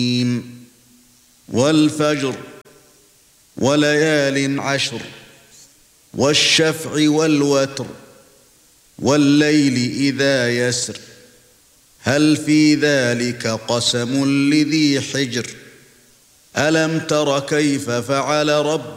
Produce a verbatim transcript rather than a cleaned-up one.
والفجر وليال عشر والشفع والوتر والليل إذا يسر هل في ذلك قسم لذي حجر ألم تر كيف فعل ربك